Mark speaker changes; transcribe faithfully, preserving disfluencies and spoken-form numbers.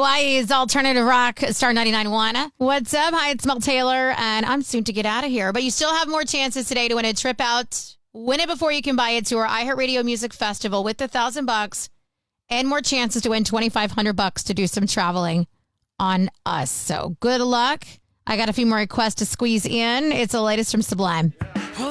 Speaker 1: Hawaii's Alternative Rock, Star ninety-nine point one. What's up? Hi, it's Mel Taylor, and I'm soon to get out of here. But you still have more chances today to win a trip out. Win it before you can buy it to our iHeartRadio Music Festival with the thousand bucks, and more chances to win twenty-five hundred bucks to do some traveling on us. So good luck. I got a few more requests to squeeze in. It's the latest from Sublime.
Speaker 2: Yeah.